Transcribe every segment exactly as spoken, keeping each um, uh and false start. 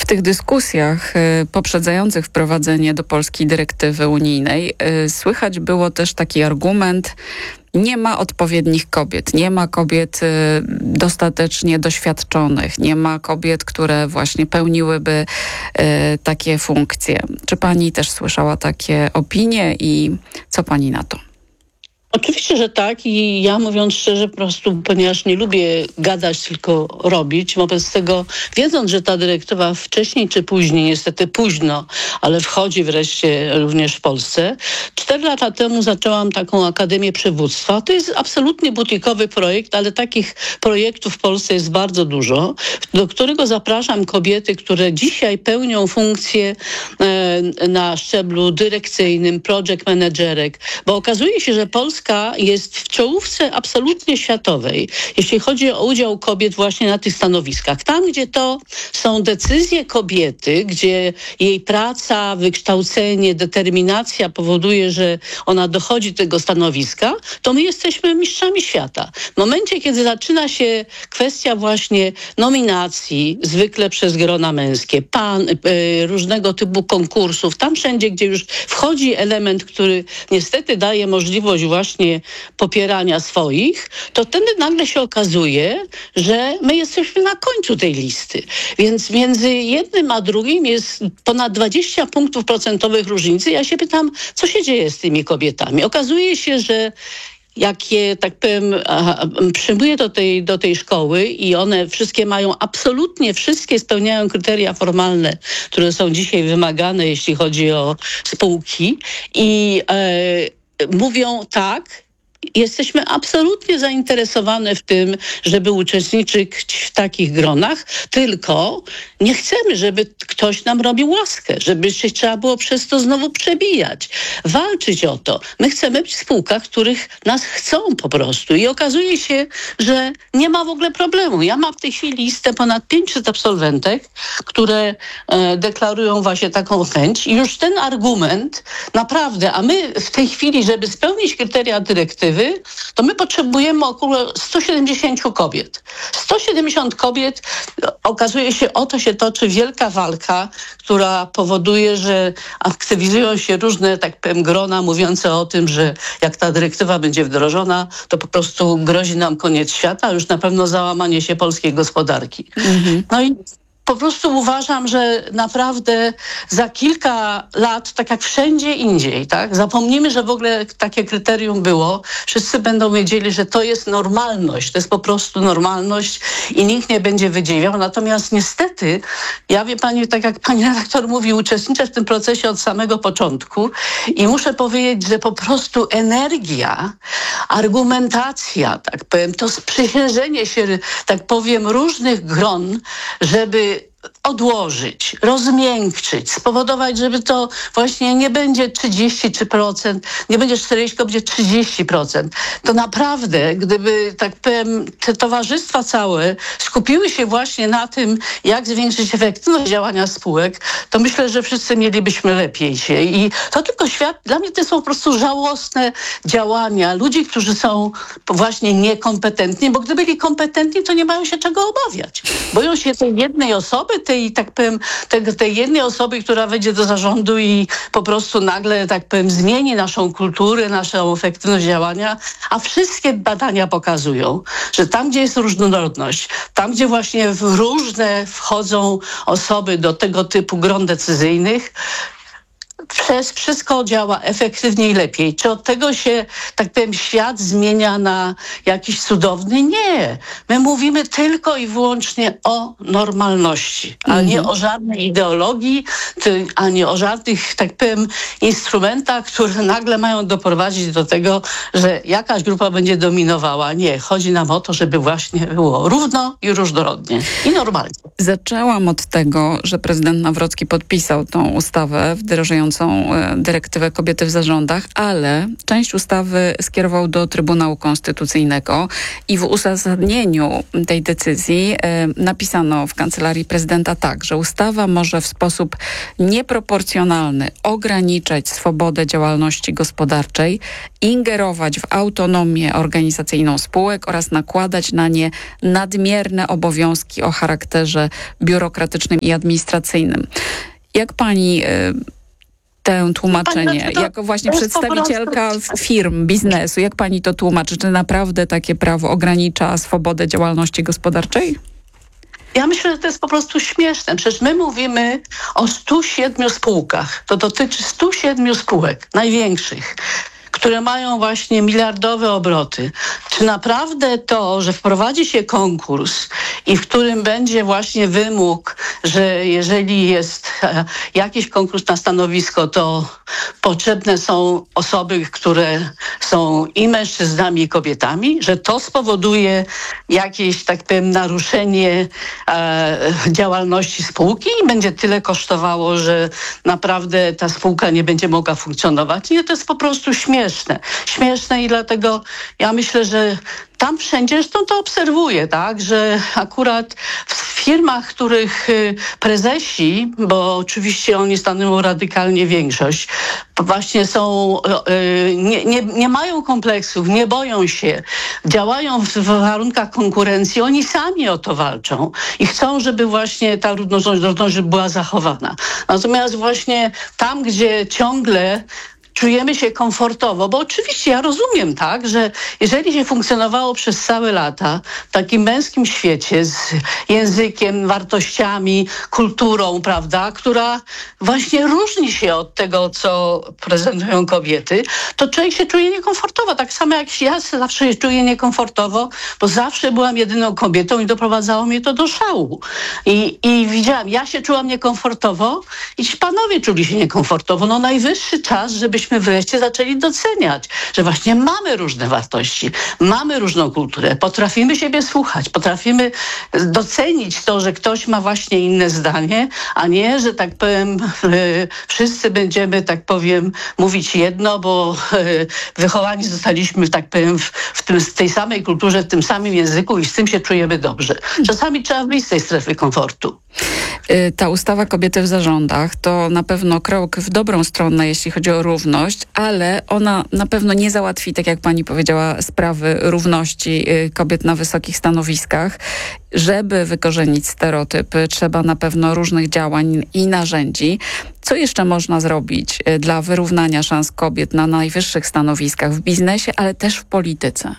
tych dyskusjach poprzedzających wprowadzenie do Polski dyrektywy unijnej słychać było też taki argument: nie ma odpowiednich kobiet, nie ma kobiet dostatecznie doświadczonych, nie ma kobiet, które właśnie pełniłyby takie funkcje. Czy pani też słyszała takie opinie i co pani na to? Oczywiście, że tak i ja, mówiąc szczerze, po prostu, ponieważ nie lubię gadać, tylko robić, wobec tego, wiedząc, że ta dyrektywa wcześniej czy później, niestety późno, ale wchodzi wreszcie również w Polsce, cztery lata temu zaczęłam taką Akademię Przywództwa. To jest absolutnie butikowy projekt, ale takich projektów w Polsce jest bardzo dużo, do którego zapraszam kobiety, które dzisiaj pełnią funkcje e, na szczeblu dyrekcyjnym, project managerek, bo okazuje się, że Polska jest w czołówce absolutnie światowej, jeśli chodzi o udział kobiet właśnie na tych stanowiskach. Tam, gdzie to są decyzje kobiety, gdzie jej praca, wykształcenie, determinacja powoduje, że ona dochodzi do tego stanowiska, to my jesteśmy mistrzami świata. W momencie, kiedy zaczyna się kwestia właśnie nominacji, zwykle przez grona męskie, pan, y, różnego typu konkursów, tam wszędzie, gdzie już wchodzi element, który niestety daje możliwość właśnie popierania swoich, to wtedy nagle się okazuje, że my jesteśmy na końcu tej listy. Więc między jednym a drugim jest ponad dwadzieścia punktów procentowych różnicy. Ja się pytam, co się dzieje z tymi kobietami? Okazuje się, że jak je, tak powiem, przyjmuję do tej, do tej szkoły i one wszystkie mają, absolutnie wszystkie spełniają kryteria formalne, które są dzisiaj wymagane, jeśli chodzi o spółki i e, mówią tak, jesteśmy absolutnie zainteresowane w tym, żeby uczestniczyć w takich gronach, tylko nie chcemy, żeby ktoś nam robił łaskę, żeby się trzeba było przez to znowu przebijać, walczyć o to. My chcemy być w spółkach, których nas chcą po prostu i okazuje się, że nie ma w ogóle problemu. Ja mam w tej chwili listę ponad pięćset absolwentek, które e, deklarują właśnie taką chęć i już ten argument naprawdę, a my w tej chwili, żeby spełnić kryteria dyrektywy, to my potrzebujemy około sto siedemdziesiąt kobiet. sto siedemdziesiąt kobiet, okazuje się, o to się toczy wielka walka, która powoduje, że aktywizują się różne, tak powiem, grona mówiące o tym, że jak ta dyrektywa będzie wdrożona, to po prostu grozi nam koniec świata, a już na pewno załamanie się polskiej gospodarki. Mhm. No i po prostu uważam, że naprawdę za kilka lat, tak jak wszędzie indziej, tak, zapomnimy, że w ogóle takie kryterium było. Wszyscy będą wiedzieli, że to jest normalność. To jest po prostu normalność i nikt nie będzie wydziwiał. Natomiast niestety, ja wie pani, tak jak pani redaktor mówi, uczestniczę w tym procesie od samego początku i muszę powiedzieć, że po prostu energia, argumentacja, tak powiem, to sprzysiężenie się, tak powiem, różnych gron, żeby odłożyć, rozmiękczyć, spowodować, żeby to właśnie nie będzie trzydzieści trzy procent, nie będzie czterdzieści, tylko będzie trzydzieści procent. To naprawdę, gdyby, tak powiem, te towarzystwa całe skupiły się właśnie na tym, jak zwiększyć efektywność działania spółek, to myślę, że wszyscy mielibyśmy lepiej się. I to tylko świat, dla mnie to są po prostu żałosne działania ludzi, którzy są właśnie niekompetentni, bo gdyby byli kompetentni, to nie mają się czego obawiać. Boją się tej jednej osoby, tej, tak powiem, tej, tej jednej osoby, która wejdzie do zarządu i po prostu nagle, tak powiem, zmieni naszą kulturę, naszą efektywność działania, a wszystkie badania pokazują, że tam, gdzie jest różnorodność, tam, gdzie właśnie w różne wchodzą osoby do tego typu gron decyzyjnych, przez wszystko działa efektywniej, lepiej. Czy od tego się, tak powiem, świat zmienia na jakiś cudowny? Nie. My mówimy tylko i wyłącznie o normalności, a mm. nie o żadnej ideologii, ty, ani o żadnych, tak powiem, instrumentach, które nagle mają doprowadzić do tego, że jakaś grupa będzie dominowała. Nie. Chodzi nam o to, żeby właśnie było równo i różnorodnie. I normalnie. Zaczęłam od tego, że prezydent Nawrocki podpisał tą ustawę wdrażającą wprowadzającą dyrektywę kobiety w zarządach, ale część ustawy skierował do Trybunału Konstytucyjnego i w uzasadnieniu tej decyzji napisano w Kancelarii Prezydenta tak, że ustawa może w sposób nieproporcjonalny ograniczać swobodę działalności gospodarczej, ingerować w autonomię organizacyjną spółek oraz nakładać na nie nadmierne obowiązki o charakterze biurokratycznym i administracyjnym. Jak pani y, tę tłumaczenie, Pani, to, jako właśnie to przedstawicielka prostu... firm, biznesu, jak pani to tłumaczy? Czy naprawdę takie prawo ogranicza swobodę działalności gospodarczej? Ja myślę, że to jest po prostu śmieszne. Przecież my mówimy o stu siedmiu spółkach. To dotyczy stu siedmiu spółek, największych, które mają właśnie miliardowe obroty. Czy naprawdę to, że wprowadzi się konkurs i w którym będzie właśnie wymóg, że jeżeli jest jakiś konkurs na stanowisko, to potrzebne są osoby, które są i mężczyznami, i kobietami, że to spowoduje jakieś, tak powiem, naruszenie e, działalności spółki i będzie tyle kosztowało, że naprawdę ta spółka nie będzie mogła funkcjonować. Nie, to jest po prostu śmieszne. Śmieszne i dlatego ja myślę, że tam wszędzie, zresztą to obserwuję, tak, że akurat w firmach, których prezesi, bo oczywiście oni stanowią radykalnie większość, właśnie są, nie, nie, nie mają kompleksów, nie boją się, działają w warunkach konkurencji, oni sami o to walczą i chcą, żeby właśnie ta różnorodność była zachowana. Natomiast właśnie tam, gdzie ciągle czujemy się komfortowo, bo oczywiście ja rozumiem, tak, że jeżeli się funkcjonowało przez całe lata w takim męskim świecie z językiem, wartościami, kulturą, prawda, która właśnie różni się od tego, co prezentują kobiety, to człowiek się czuje niekomfortowo. Tak samo jak ja zawsze się czuję niekomfortowo, bo zawsze byłam jedyną kobietą i doprowadzało mnie to do szału. I, i widziałam, ja się czułam niekomfortowo i ci panowie czuli się niekomfortowo. No najwyższy czas, żebyśmy wreszcie zaczęli doceniać, że właśnie mamy różne wartości, mamy różną kulturę, potrafimy siebie słuchać, potrafimy docenić to, że ktoś ma właśnie inne zdanie, a nie, że tak powiem, wszyscy będziemy, tak powiem, mówić jedno, bo wychowani zostaliśmy, tak powiem, w, w, tym, w tej samej kulturze, w tym samym języku i z tym się czujemy dobrze. Czasami trzeba wyjść z tej strefy komfortu. Ta ustawa Kobiety w zarządach to na pewno krok w dobrą stronę, jeśli chodzi o równość, ale ona na pewno nie załatwi, tak jak pani powiedziała, sprawy równości kobiet na wysokich stanowiskach. Żeby wykorzenić stereotypy, trzeba na pewno różnych działań i narzędzi. Co jeszcze można zrobić dla wyrównania szans kobiet na najwyższych stanowiskach w biznesie, ale też w polityce?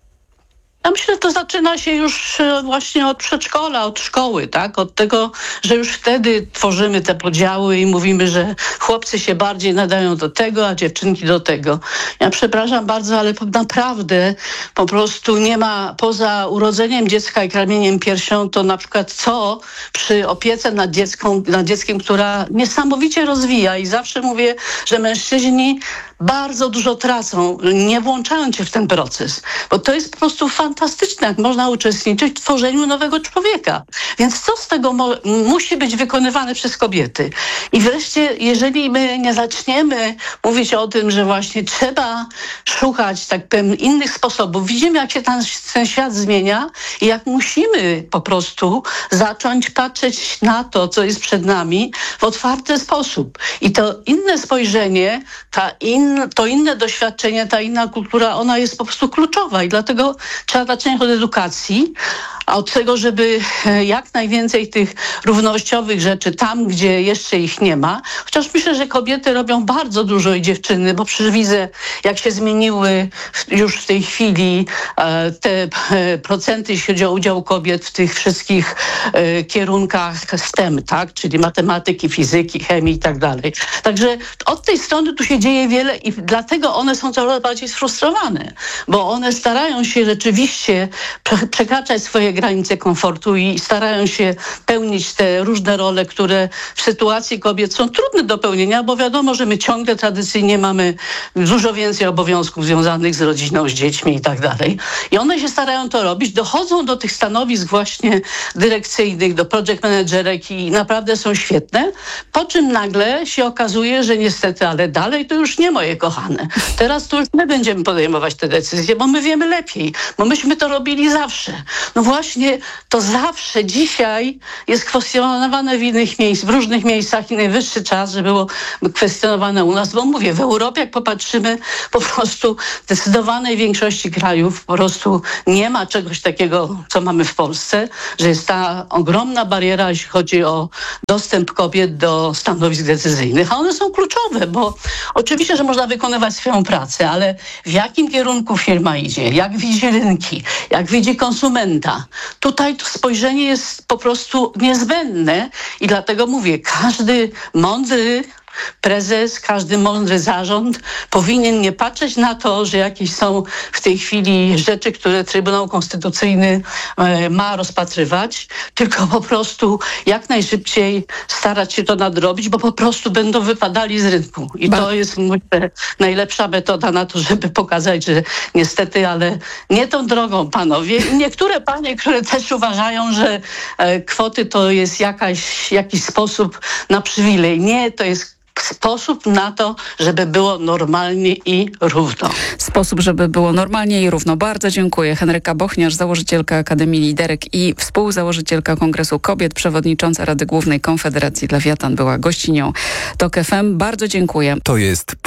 Ja myślę, że to zaczyna się już właśnie od przedszkola, od szkoły, tak? Od tego, że już wtedy tworzymy te podziały i mówimy, że chłopcy się bardziej nadają do tego, a dziewczynki do tego. Ja przepraszam bardzo, ale naprawdę po prostu nie ma, poza urodzeniem dziecka i karmieniem piersią, to na przykład co przy opiece nad, dziecką, nad dzieckiem, która niesamowicie rozwija i zawsze mówię, że mężczyźni bardzo dużo tracą, nie włączając się w ten proces, bo to jest po prostu fantastyczne, jak można uczestniczyć w tworzeniu nowego człowieka. Więc co z tego mo- musi być wykonywane przez kobiety? I wreszcie, jeżeli my nie zaczniemy mówić o tym, że właśnie trzeba szukać, tak powiem, innych sposobów, widzimy, jak się ten, ten świat zmienia i jak musimy po prostu zacząć patrzeć na to, co jest przed nami w otwarty sposób. I to inne spojrzenie, ta in to inne doświadczenie, ta inna kultura, ona jest po prostu kluczowa i dlatego trzeba zacząć od edukacji, a od tego, żeby jak najwięcej tych równościowych rzeczy tam, gdzie jeszcze ich nie ma. Chociaż myślę, że kobiety robią bardzo dużo i dziewczyny, bo przecież widzę, jak się zmieniły już w tej chwili te procenty, jeśli chodzi o udział kobiet w tych wszystkich kierunkach STEM, tak? Czyli matematyki, fizyki, chemii i tak dalej. Także od tej strony tu się dzieje wiele i dlatego one są coraz bardziej sfrustrowane, bo one starają się rzeczywiście wreszcie prze- przekraczać swoje granice komfortu i starają się pełnić te różne role, które w sytuacji kobiet są trudne do pełnienia, bo wiadomo, że my ciągle tradycyjnie mamy dużo więcej obowiązków związanych z rodziną, z dziećmi i tak dalej. I one się starają to robić, dochodzą do tych stanowisk właśnie dyrekcyjnych, do project managerek i naprawdę są świetne, po czym nagle się okazuje, że niestety, ale dalej to już nie moje kochane. Teraz to już my będziemy podejmować te decyzje, bo my wiemy lepiej, bo myśmy to robili zawsze. No właśnie, to zawsze dzisiaj jest kwestionowane w innych miejscach, w różnych miejscach i najwyższy czas, żeby było kwestionowane u nas, bo mówię, w Europie jak popatrzymy, po prostu w zdecydowanej większości krajów po prostu nie ma czegoś takiego, co mamy w Polsce, że jest ta ogromna bariera, jeśli chodzi o dostęp kobiet do stanowisk decyzyjnych, a one są kluczowe, bo oczywiście, że można wykonywać swoją pracę, ale w jakim kierunku firma idzie, jak widzi rynki, jak widzi konsumenta. Tutaj to spojrzenie jest po prostu niezbędne i dlatego mówię, każdy mądry prezes, każdy mądry zarząd powinien nie patrzeć na to, że jakieś są w tej chwili rzeczy, które Trybunał Konstytucyjny e, ma rozpatrywać, tylko po prostu jak najszybciej starać się to nadrobić, bo po prostu będą wypadali z rynku. I Ba- to jest myślę, najlepsza metoda na to, żeby pokazać, że niestety, ale nie tą drogą, panowie. I niektóre panie, które też uważają, że e, kwoty to jest jakaś, jakiś sposób na przywilej. Nie, to jest sposób na to, żeby było normalnie i równo. Sposób, żeby było normalnie i równo. Bardzo dziękuję. Henryka Bochniarz, założycielka Akademii Liderek i współzałożycielka Kongresu Kobiet, przewodnicząca Rady Głównej Konfederacji Lewiatan, była gościnią Tok F M. Bardzo dziękuję. To jest